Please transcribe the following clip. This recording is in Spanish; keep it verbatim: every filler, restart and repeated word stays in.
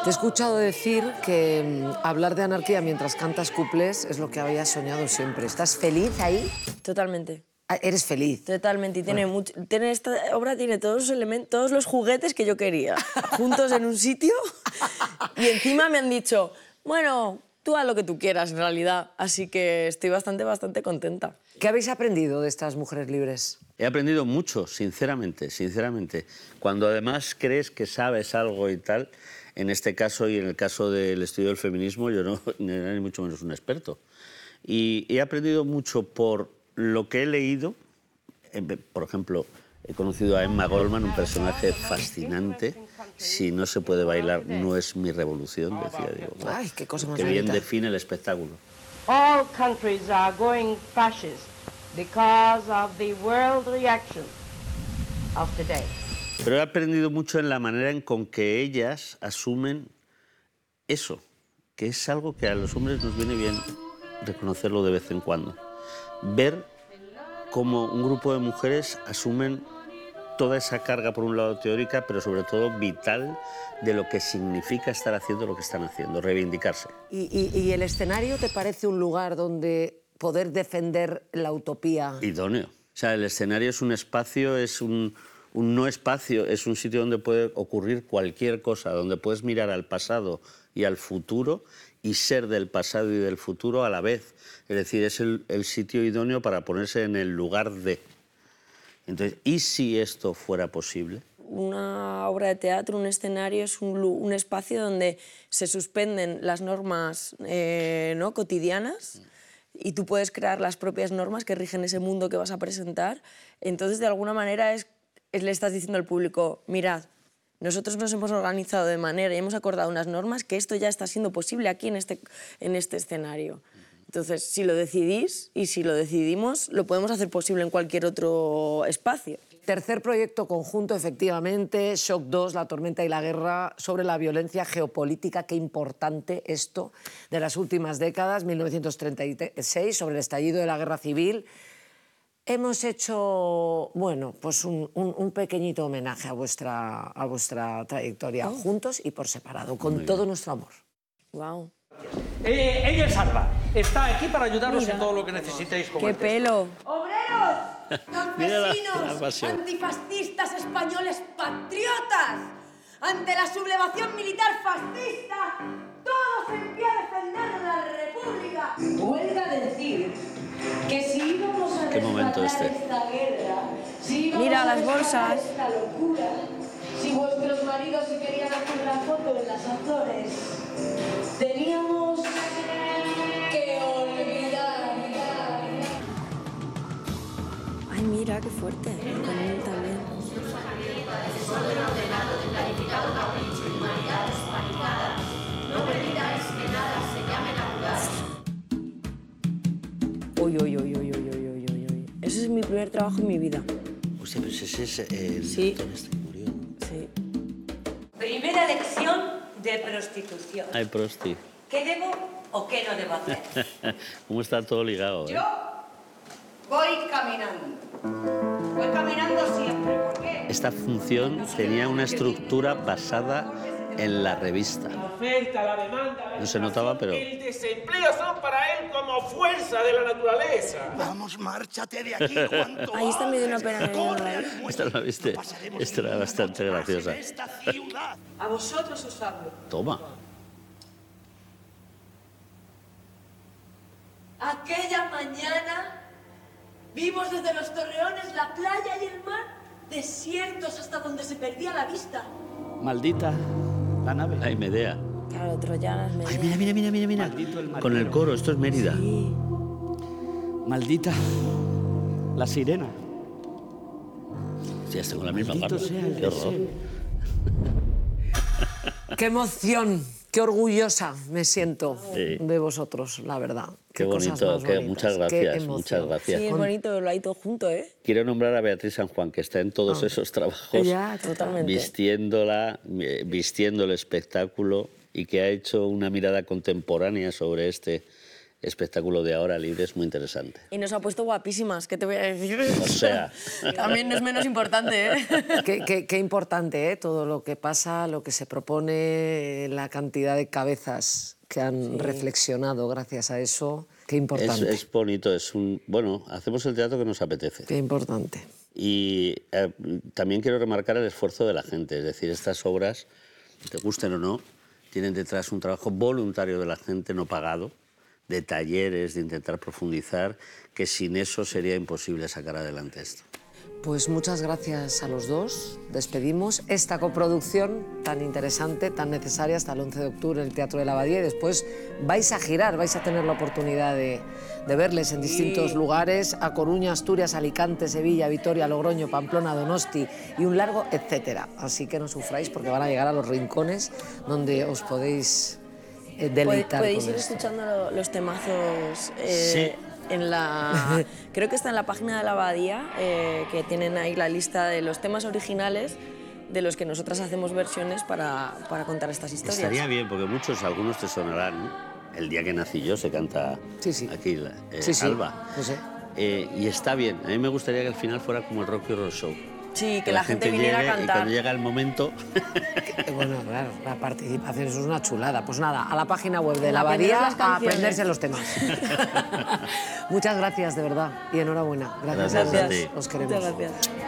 Te he escuchado decir que mm, hablar de anarquía mientras cantas cuplés es lo que habías soñado siempre. ¿Estás feliz ahí? Totalmente. Ah, eres feliz. Totalmente. Y tiene Bueno. mucho, tiene, esta obra tiene todos los elementos, todos los juguetes que yo quería, juntos en un sitio. Y encima me han dicho, bueno, tú haz lo que tú quieras en realidad. Así que estoy bastante, bastante contenta. ¿Qué habéis aprendido de estas mujeres libres? He aprendido mucho, sinceramente, sinceramente. Cuando además crees que sabes algo y tal, en este caso y en el caso del estudio del feminismo, yo no era ni mucho menos un experto. Y he aprendido mucho por lo que he leído. Por ejemplo, he conocido a Emma Goldman, un personaje fascinante. Si no se puede bailar, no es mi revolución, decía. Digo, Ay, qué cosa más que bien bonita. define el espectáculo. All countries are going fascist because of the world reaction of today. Pero he aprendido mucho en la manera en con que ellas asumen eso, que es algo que a los hombres nos viene bien reconocerlo de vez en cuando. Ver cómo un grupo de mujeres asumen toda esa carga, por un lado teórica, pero sobre todo vital, de lo que significa estar haciendo lo que están haciendo, reivindicarse. ¿Y, y, y el escenario te parece un lugar donde poder defender la utopía? Idóneo. O sea, el escenario es un espacio, es un, un no espacio, es un sitio donde puede ocurrir cualquier cosa, donde puedes mirar al pasado y al futuro y ser del pasado y del futuro a la vez. Es decir, es el, el sitio idóneo para ponerse en el lugar de. Entonces, ¿y si esto fuera posible? Una obra de teatro, un escenario, es un, un espacio donde se suspenden las normas eh, ¿no? cotidianas y tú puedes crear las propias normas que rigen ese mundo que vas a presentar. Entonces, de alguna manera, es, es, le estás diciendo al público, mirad, nosotros nos hemos organizado de manera y hemos acordado unas normas que esto ya está siendo posible aquí en este, en este escenario. Entonces, si lo decidís y si lo decidimos, lo podemos hacer posible en cualquier otro espacio. Tercer proyecto conjunto, efectivamente, Shock dos, La tormenta y la guerra, sobre la violencia geopolítica. Qué importante esto de las últimas décadas, mil novecientos treinta y seis, sobre el estallido de la guerra civil. Hemos hecho, bueno, pues un, un, un pequeñito homenaje a vuestra, a vuestra trayectoria, oh. juntos y por separado, con Muy todo bien. Nuestro amor. Wow. Eh, ella es Alba. Está aquí para ayudaros Mira. en todo lo que necesitéis. Como ¡Qué pelo! ¡Obreros! ¡Campesinos! ¡Antifascistas españoles patriotas! Ante la sublevación militar fascista, todos en pie a defender la República. Huelga decir que si íbamos a respaldar este? esta guerra, si íbamos Mira a las bolsas. esta locura, si vuestros maridos se querían hacer la foto en las Azores, teníamos que olvidar. Ay, mira, qué fuerte. Con él también. Uy, uy, uy, uy, uy, uy, uy, uy. Ese es mi primer trabajo en mi vida. Hostia, pero ese es el sí. este que murió, ¿no? Sí. Primera lección de prostitución. Ay, prosti. ¿Qué debo o qué no debo hacer? ¿Cómo está todo ligado? Yo eh? voy caminando. Voy caminando siempre. ¿Por qué? Esta función tenía una estructura basada en la revista. La oferta, la demanda, la no se notaba, pero... El desempleo son para él como fuerza de la naturaleza. Vamos, márchate de aquí cuanto Ahí está medio una pena negra. Esta la viste. Esta era bastante graciosa. A vosotros os hablo. Toma. Aquella mañana vimos desde los torreones la playa y el mar desiertos hasta donde se perdía la vista. Maldita la nave. Ay, Medea. Claro, Troyanas, Medea. Ay, mira, mira, mira, mira, mira. El Con el coro, esto es Mérida. Sí. Maldita la sirena. Sí, estoy con la misma parte. Qué horror. ¡Qué emoción! ¡Qué orgullosa me siento sí. de vosotros, la verdad! Qué, qué bonito, qué, muchas gracias, muchas gracias. Sí, es bonito verlo ahí todo junto, ¿eh? Quiero nombrar a Beatriz San Juan, que está en todos oh. esos trabajos, ya, totalmente. vistiéndola, vistiendo el espectáculo y que ha hecho una mirada contemporánea sobre este, espectáculo de Ahora Libre es muy interesante. Y nos ha puesto guapísimas, ¿qué te voy a decir? O sea... También no es menos importante, ¿eh? Qué, qué, qué importante, ¿eh? Todo lo que pasa, lo que se propone, la cantidad de cabezas que han sí. reflexionado gracias a eso. Qué importante. Es, es bonito, es un... Bueno, hacemos el teatro que nos apetece. Qué importante. Y eh, también quiero remarcar el esfuerzo de la gente, es decir, estas obras, te gusten o no, tienen detrás un trabajo voluntario de la gente no pagado, de talleres, de intentar profundizar, que sin eso sería imposible sacar adelante esto. Pues muchas gracias a los dos. Despedimos esta coproducción tan interesante, tan necesaria hasta el once de octubre en el Teatro de la Abadía, y después vais a girar, vais a tener la oportunidad de, de verles en distintos sí. lugares, a Coruña, Asturias, Alicante, Sevilla, Vitoria, Logroño, Pamplona, Donosti y un largo etcétera. Así que no sufráis porque van a llegar a los rincones donde os podéis eh, deleitar. Podéis con ir esto. escuchando los temazos. Eh, Sí. En la, creo que está en la página de la Abadía, eh, que tienen ahí la lista de los temas originales de los que nosotras hacemos versiones para, para contar estas historias. Estaría bien, porque muchos, algunos te sonarán, ¿no? El día que nací yo se canta sí, sí. aquí, la, eh, sí, sí. Alba. Pues sí. Eh, y está bien, a mí me gustaría que al final fuera como el Rocky Horror Show. Sí, que, que la, la gente, gente viniera llegue, a cantar. Y cuando llega el momento... Bueno, claro, la participación eso es una chulada. Pues nada, a la página web de la Abadía a aprenderse los temas. Muchas gracias, de verdad, y enhorabuena. Gracias, gracias a ti. Os queremos. Muchas gracias.